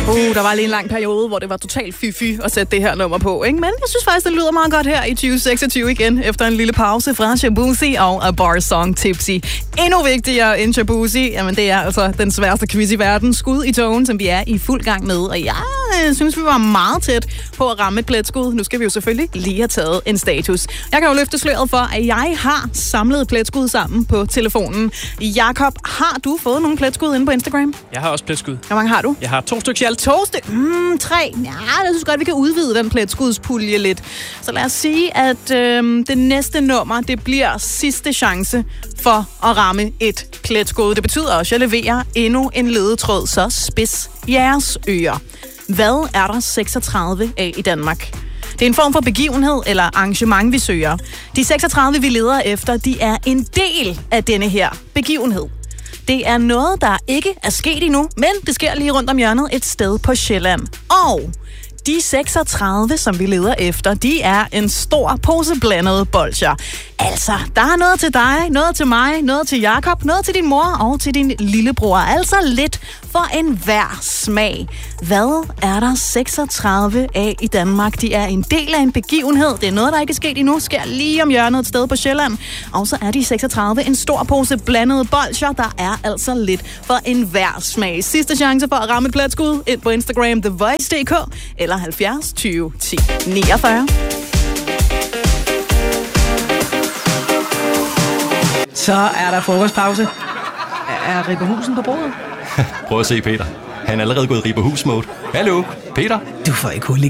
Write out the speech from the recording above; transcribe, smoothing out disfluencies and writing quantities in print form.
Der var lige en lang periode, hvor det var totalt fy at sætte det her nummer på, ikke? Men jeg synes faktisk, det lyder meget godt her i 2026 igen, efter en lille pause fra Shaboozey og A Bar Song Tipsy. Endnu vigtigere end Shaboozey, jamen det er altså den sværeste quiz i verden, Skud i togen, som vi er i fuld gang med. Og jeg synes, vi var meget tæt på at ramme et pletskud. Nu skal vi jo selvfølgelig lige have taget en status. Jeg kan jo løfte sløret for, at jeg har samlet pletskud sammen på telefonen. Jakob, har du fået nogle pletskud inde på Instagram? Jeg har også pletskud. Hvor mange har du? Jeg har 2 stykker i alt. 2 stykker? 3. Ja, jeg synes godt, vi kan udvide den pletskudspulje lidt. Så lad os sige, at det næste nummer, det bliver sidste chance for at ramme et pletskud. Det betyder også, at jeg leverer endnu en ledetråd, så spids jeres ører. Hvad er der 36 af i Danmark? Det er en form for begivenhed eller arrangement, vi søger. De 36, vi leder efter, de er en del af denne her begivenhed. Det er noget, der ikke er sket endnu, men det sker lige rundt om hjørnet et sted på Sjælland. Og de 36, som vi leder efter, de er en stor pose blandede bolsjer. Altså, der er noget til dig, noget til mig, noget til Jakob, noget til din mor og til din lillebror. Altså lidt for enhver smag. Hvad er der 36 af i Danmark? De er en del af en begivenhed. Det er noget, der ikke er sket endnu. Sker lige om hjørnet et sted på Sjælland. Og så er de 36 en stor pose blandede bolsjer. Der er altså lidt for enhver smag. Sidste chance for at ramme et pletskud ind på Instagram, TheVoice.dk eller 70 20 10 49. Så er der frokostpause. Er Ribberhusen på bordet? Prøv at se, Peter. Han er allerede gået i Ribberhus-mode. Hallo, Peter. Du får ikke hul